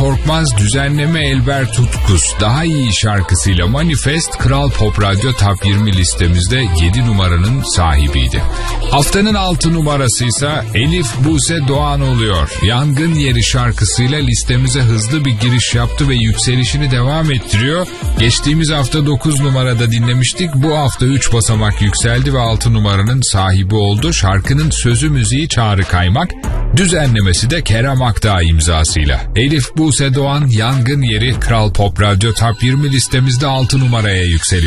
Korkmaz düzenleme Elber Tutkus Daha İyi şarkısıyla Manifest Kral Pop Radyo Top 20 listemizde 7 numaranın sahibiydi. Haftanın 6 numarası ise Elif Buse Doğan oluyor. Yangın Yeri şarkısıyla listemize hızlı bir giriş yaptı ve yükselişini devam ettiriyor. Geçtiğimiz hafta 9 numarada dinlemiştik. Bu hafta 3 basamak yükseldi ve 6 numaranın sahibi oldu. Şarkının sözü müziği Çağrı Kaymak, düzenlemesi de Kerem Akdağ imzasıyla. Elif Buse Doğan Yangın Yeri Kral Pop Radyo Top 20 listemizde 6 numaraya yükseliyor.